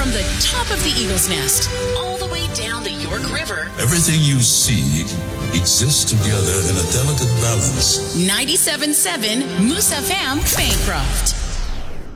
From the top of the Eagle's Nest, all the way down the York River. Everything you see exists together in a delicate balance. 97.7 Moose FM Bancroft.